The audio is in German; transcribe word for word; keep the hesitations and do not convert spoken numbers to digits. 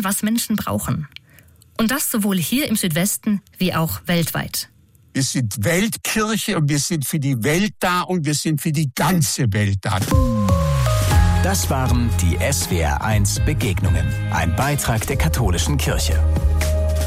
wissen, was Menschen brauchen. Und das sowohl hier im Südwesten wie auch weltweit. Wir sind Weltkirche und wir sind für die Welt da und wir sind für die ganze Welt da. Das waren die S W R eins Begegnungen, ein Beitrag der katholischen Kirche.